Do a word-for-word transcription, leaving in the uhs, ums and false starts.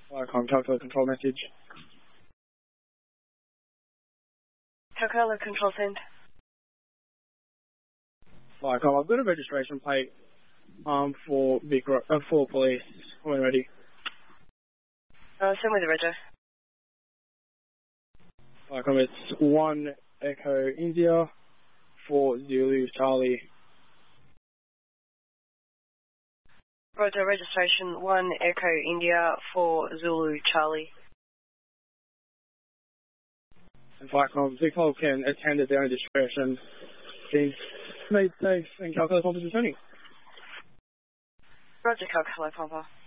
Flycom, calculator control message. Calculator control send. Flycom, I've got a registration plate um, for Vic, uh, for police when ready. Uh, send me the rego. Flycom, it's one Echo India, four Zulu Charlie. Roger, registration one Echo India, four Zulu Charlie. And Flycom, Vic Hall can attend at their own discretion. Being made safe and calculator officer returning. Roger, calculator Papa.